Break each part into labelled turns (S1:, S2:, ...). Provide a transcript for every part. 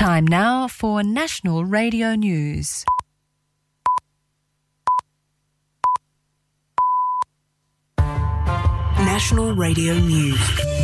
S1: Time now for National Radio News.
S2: National Radio News.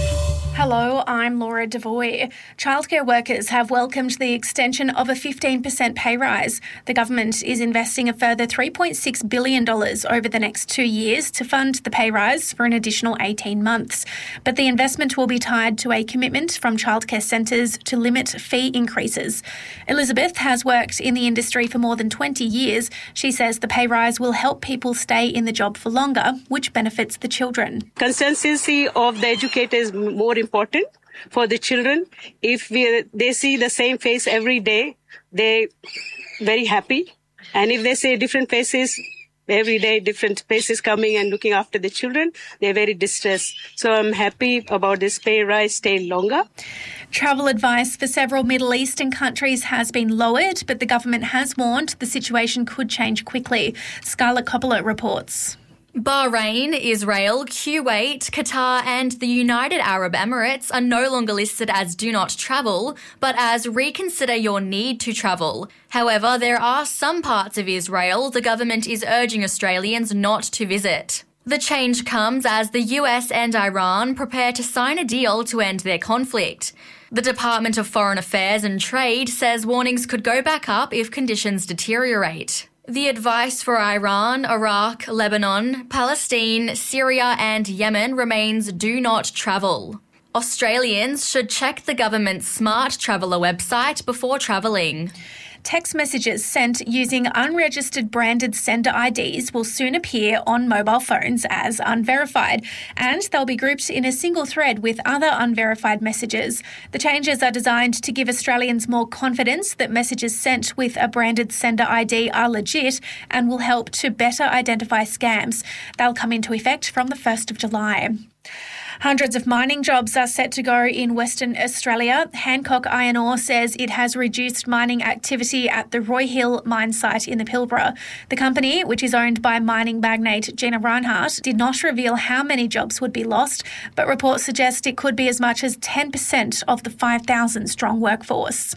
S3: Hello, I'm Laura Devoy. Childcare workers have welcomed the extension of a 15% pay rise. The government is investing a further $3.6 billion over the next 2 years to fund the pay rise for an additional 18 months. But the investment will be tied to a commitment from childcare centres to limit fee increases. Elizabeth has worked in the industry for more than 20 years. She says the pay rise will help people stay in the job for longer, which benefits the children.
S4: Consistency of the educator is more important for the children. If they see the same face every day, they're very happy. And if they see different faces every day, different faces coming and looking after the children, they're very distressed. So I'm happy about this pay rise staying longer.
S3: Travel advice for several Middle Eastern countries has been lowered, but the government has warned the situation could change quickly. Scarlett Coppola reports.
S5: Bahrain, Israel, Kuwait, Qatar and the United Arab Emirates are no longer listed as do not travel, but as reconsider your need to travel. However, there are some parts of Israel the government is urging Australians not to visit. The change comes as the US and Iran prepare to sign a deal to end their conflict. The Department of Foreign Affairs and Trade says warnings could go back up if conditions deteriorate. The advice for Iran, Iraq, Lebanon, Palestine, Syria and Yemen remains do not travel. Australians should check the government's Smart Traveller website before travelling.
S3: Text messages sent using unregistered branded sender IDs will soon appear on mobile phones as unverified, and they'll be grouped in a single thread with other unverified messages. The changes are designed to give Australians more confidence that messages sent with a branded sender ID are legit and will help to better identify scams. They'll come into effect from the 1st of July. Hundreds of mining jobs are set to go in Western Australia. Hancock Iron Ore says it has reduced mining activity at the Roy Hill mine site in the Pilbara. The company, which is owned by mining magnate Gina Rinehart, did not reveal how many jobs would be lost, but reports suggest it could be as much as 10% of the 5,000-strong workforce.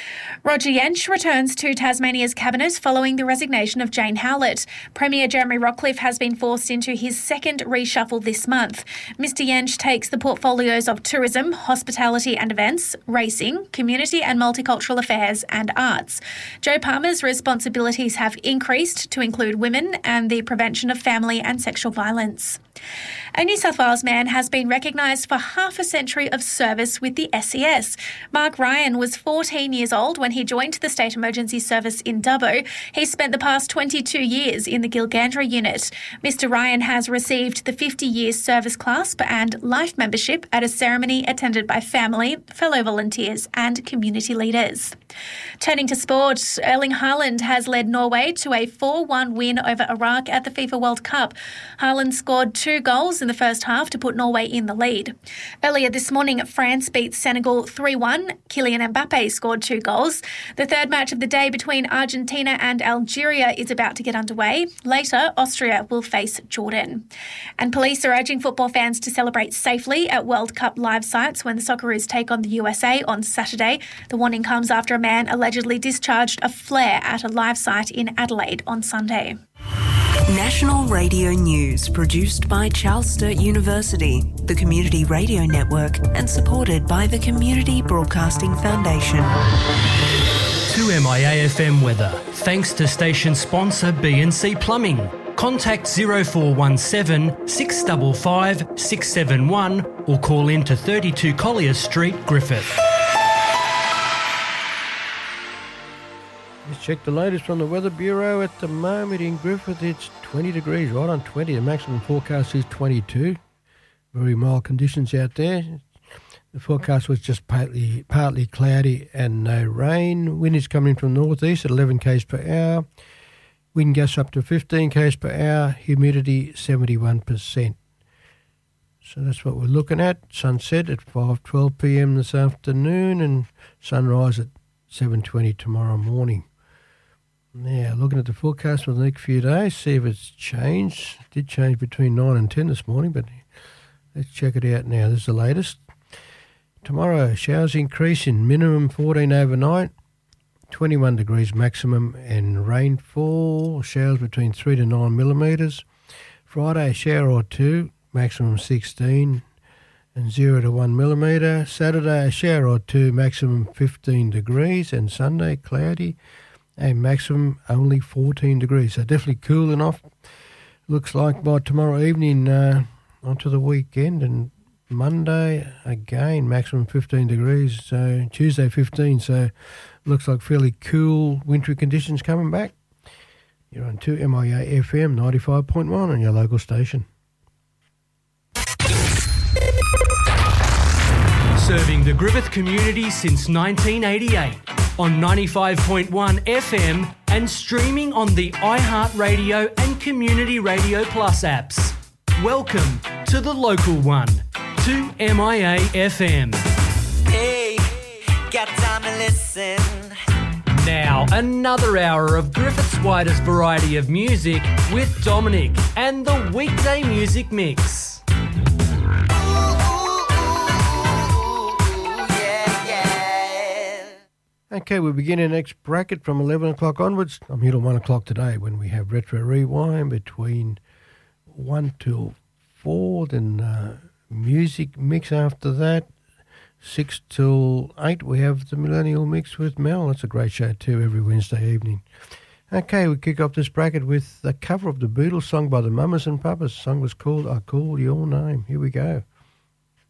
S3: Roger Jensch returns to Tasmania's cabinet following the resignation of Jane Howlett. Premier Jeremy Rockcliffe has been forced into his second reshuffle this month. Mr Jensch takes the portfolios of tourism, hospitality and events, racing, community and multicultural affairs and arts. Joe Palmer's responsibilities have increased to include women and the prevention of family and sexual violence. A New South Wales man has been recognised for half a century of service with the SES. Mark Ryan was 14 years old when he joined the State Emergency Service in Dubbo. He spent the past 22 years in the Gilgandra unit. Mr Ryan has received the 50-year service clasp and life membership at a ceremony attended by family, fellow volunteers and community leaders. Turning to sport, Erling Haaland has led Norway to a 4-1 win over Iraq at the FIFA World Cup. Haaland scored 2 goals in the first half to put Norway in the lead. Earlier this morning, France beat Senegal 3-1. Kylian Mbappe scored 2 goals. The third match of the day between Argentina and Algeria is about to get underway. Later, Austria will face Jordan. And police are urging football fans to celebrate safely at World Cup live sites when the Socceroos take on the USA on Saturday. The warning comes after a man allegedly discharged a flare at a live site in Adelaide on Sunday.
S2: National Radio News, produced by Charles Sturt University, the Community Radio Network, and supported by the Community Broadcasting Foundation.
S6: To MIAFM weather, thanks to station sponsor B&C Plumbing. Contact 0417 655 671 or call in to 32 Collier Street, Griffith.
S7: Let's check the latest from the Weather Bureau. At the moment in Griffith, it's 20 degrees, right on 20. The maximum forecast is 22. Very mild conditions out there. The forecast was just partly cloudy and no rain. Wind is coming from northeast at 11 k's per hour. Wind gusts up to 15 k's per hour. Humidity 71%. So that's what we're looking at. Sunset at 5:12 p.m. this afternoon and sunrise at 7:20 tomorrow morning. Now, looking at the forecast for the next few days, see if it's changed. It did change between 9 and 10 this morning, but let's check it out now. This is the latest. Tomorrow, showers increasing, minimum 14 overnight, 21 degrees maximum, and rainfall, showers between 3 to 9 millimetres. Friday, a shower or two, maximum 16 and 0 to 1 millimetre. Saturday, a shower or two, maximum 15 degrees, and Sunday, cloudy, a maximum only 14 degrees. So definitely cooling off. Looks like by tomorrow evening onto the weekend, and Monday, again, maximum 15 degrees. So Tuesday, 15. So looks like fairly cool wintry conditions coming back. You're on 2MIA FM 95.1 on your local station.
S6: Serving the Griffith community since 1988 on 95.1 FM and streaming on the iHeartRadio and Community Radio Plus apps. Welcome to the local one, 2MIA FM.
S8: Hey, got time to listen.
S6: Now, another hour of Griffith's widest variety of music with Dominic and the Weekday Music Mix.
S7: Okay, we begin our next bracket from 11 o'clock onwards. I'm here till 1 o'clock today when we have Retro Rewind between 1 till 4, then Music Mix after that. 6 till 8 we have the Millennial Mix with Mel. That's a great show too every Wednesday evening. Okay, we kick off this bracket with a cover of the Beatles song by the Mamas and Papas. The song was called I Call Your Name. Here we go.